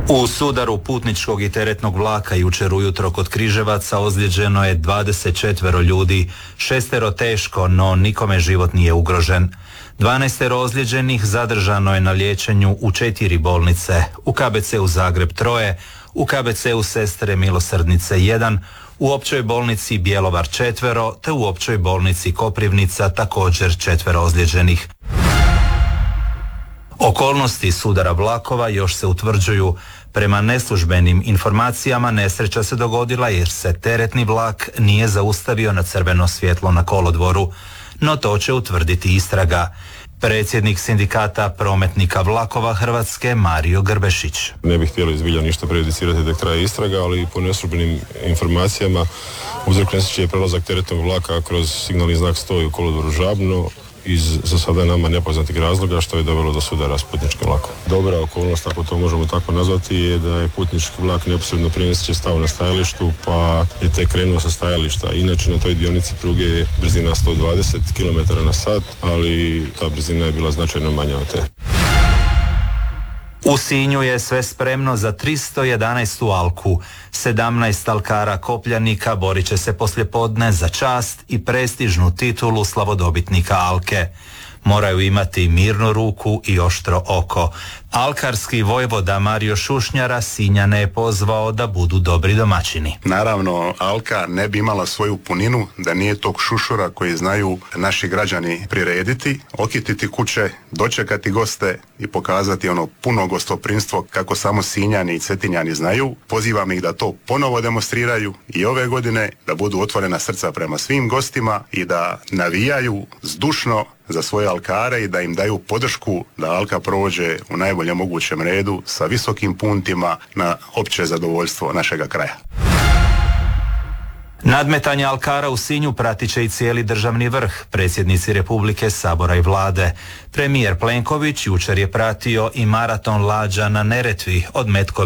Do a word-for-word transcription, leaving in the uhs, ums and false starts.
U sudaru putničkog i teretnog vlaka jučer ujutro kod Križevaca ozlijeđeno je dvadeset četvero ljudi, šestero teško, no nikome život nije ugrožen. dvanaestero ozlijeđenih zadržano je na liječenju u četiri bolnice, u K B C-u Zagreb troje, u K B C-u Sestre Milosrdnice jedan, u općoj bolnici Bjelovar četvero, te u općoj bolnici Koprivnica također četvero ozlijeđenih. Okolnosti sudara vlakova još se utvrđuju. Prema neslužbenim informacijama nesreća se dogodila jer se teretni vlak nije zaustavio na crveno svjetlo na kolodvoru, no to će utvrditi istraga. Predsjednik sindikata prometnika vlakova Hrvatske Mario Grbešić. Ne bih htjeli izbilja ništa prejudicirati dok traje istraga, ali po neslužbenim informacijama uzrok nesreće je prelazak teretnog vlaka kroz signalni znak stoji u kolodvoru Žabno iz za sada nama nepoznatih razloga, što je dovelo do sudara s putničkim vlakom. Dobra okolnost, ako to možemo tako nazvati, je da je putnički vlak neposredno prije nesreće stao na stajalištu, pa je tek krenuo sa stajališta. Inače na toj dionici pruge je brzina sto dvadeset kilometara na sat, ali ta brzina je bila značajno manja od te. U Sinju je sve spremno za tristo jedanaestu Alku. sedamnaest alkara kopljanika borit će se poslijepodne za čast i prestižnu titulu slavodobitnika Alke. Moraju imati mirnu ruku i oštro oko. Alkarski vojvoda Mario Šušnjara Sinjane je pozvao da budu dobri domaćini. Naravno, Alka ne bi imala svoju puninu da nije tog šušura koji znaju naši građani prirediti, okititi kuće, dočekati goste i pokazati ono puno gostoprimstvo kako samo Sinjani i Cetinjani znaju. Pozivam ih da to ponovo demonstriraju i ove godine, da budu otvorena srca prema svim gostima i da navijaju zdušno za svoje alkare i da im daju podršku da Alka prođe u najboljem mogućem redu sa visokim puntima na opće zadovoljstvo našega kraja. Nadmetanje alkara u Sinju pratit će i cijeli državni vrh, predsjednici Republike, Sabora i Vlade. Premijer Plenković jučer je pratio i maraton lađa na Neretvi od Metkovića